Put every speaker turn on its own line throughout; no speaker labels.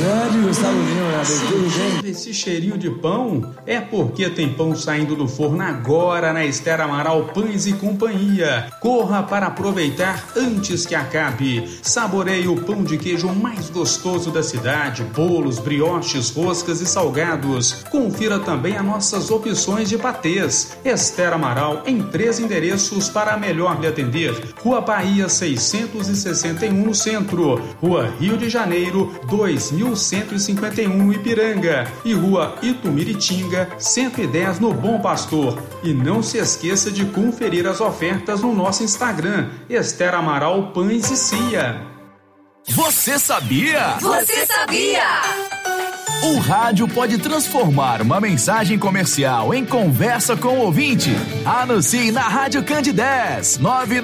grande, Gustavo Lima. Tudo bem?
Esse cheirinho de pão é porque tem pão saindo do forno agora na Esther Amaral Pães e Companhia. Corra para aproveitar antes que acabe. Saboreie o pão de queijo mais gostoso da cidade, bolos, brioches, roscas e salgados. Confira também as nossas opções de patês. Esther Amaral em 3 endereços para melhor lhe atender. Rua Bahia 661 no centro, Rua Rio de Janeiro 2151 no Ipiranga e Rua Itumiritinga 110 no Bom Pastor. E não se esqueça de conferir as ofertas no nosso Instagram, Esther Amaral Pães e Cia.
Você sabia?
Você sabia?
O rádio pode transformar uma mensagem comercial em conversa com o ouvinte. Anuncie na Rádio Candidez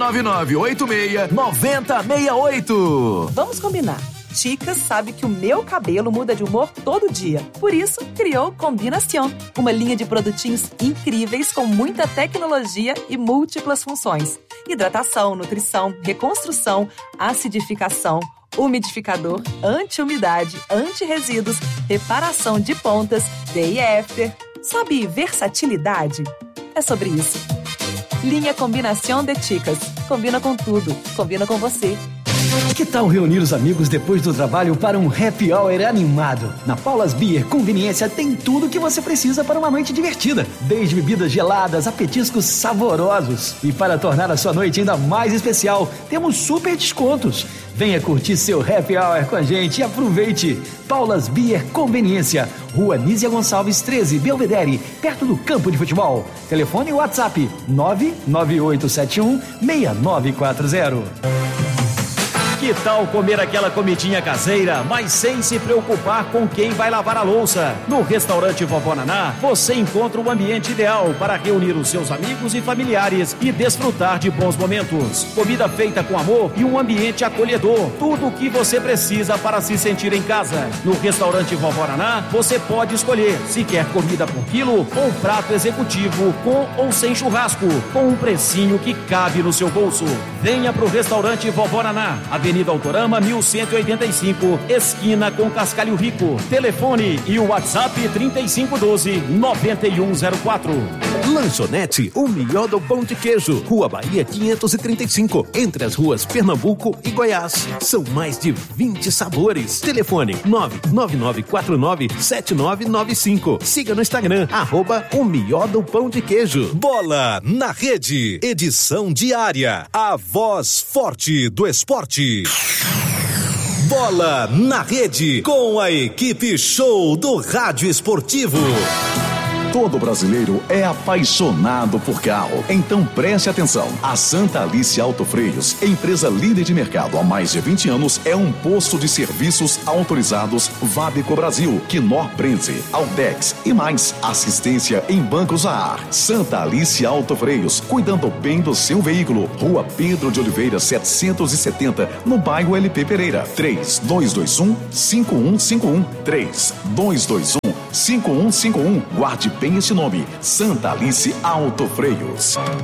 99986-9068.
Vamos combinar. Ticas sabe que o meu cabelo muda de humor todo dia. Por isso, criou Combinação, uma linha de produtinhos incríveis com muita tecnologia e múltiplas funções. Hidratação, nutrição, reconstrução, acidificação, umidificador, anti-umidade, anti-resíduos, reparação de pontas, day after. Sabe versatilidade? É sobre isso. Linha Combinação de Ticas. Combina com tudo. Combina com você.
Que tal reunir os amigos depois do trabalho para um happy hour animado? Na Paula's Beer Conveniência tem tudo o que você precisa para uma noite divertida. Desde bebidas geladas a petiscos saborosos. E para tornar a sua noite ainda mais especial, temos super descontos. Venha curtir seu happy hour com a gente e aproveite. Paula's Beer Conveniência, Rua Nízia Gonçalves 13, Belvedere, perto do campo de futebol. Telefone e WhatsApp 99871-6940.
Que tal comer aquela comidinha caseira, mas sem se preocupar com quem vai lavar a louça? No restaurante Vovó Naná, você encontra o ambiente ideal para reunir os seus amigos e familiares e desfrutar de bons momentos. Comida feita com amor e um ambiente acolhedor. Tudo o que você precisa para se sentir em casa. No restaurante Vovó Naná, você pode escolher se quer comida por quilo ou prato executivo com ou sem churrasco, com um precinho que cabe no seu bolso. Venha pro restaurante Vovó Naná, Avenida Autorama 1185, esquina com Cascalho Rico. Telefone e o WhatsApp 3512-9104.
Lanchonete O Melhor do Pão de Queijo, Rua Bahia 535, entre as ruas Pernambuco e Goiás. São mais de 20 sabores. Telefone 99949-7995. Siga no Instagram, @O Melhor do Pão de Queijo.
Bola na Rede, edição diária. A voz forte do esporte. Bola na Rede, com a equipe show do Rádio Esportivo.
Todo brasileiro é apaixonado por carro. Então preste atenção. A Santa Alice Autofreios, empresa líder de mercado há mais de 20 anos, é um posto de serviços autorizados Vabeco Brasil, Knorr Prenze, Altex e mais. Assistência em bancos a ar. Santa Alice Autofreios, cuidando bem do seu veículo. Rua Pedro de Oliveira 770, no bairro LP Pereira. 3221-5151. 3221-5151. Guarde bem esse nome. Santa Alice Autofreios.